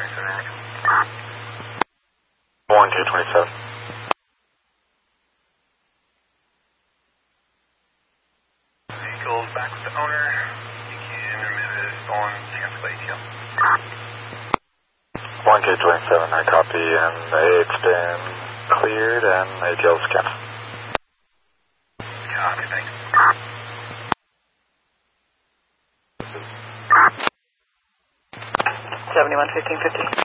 1K27. Vehicles back with the owner. You can remit a stolen cancel ATL. 1K27, I copy, and it's been cleared and ATL's canceled. Copy, thanks. 71-1550.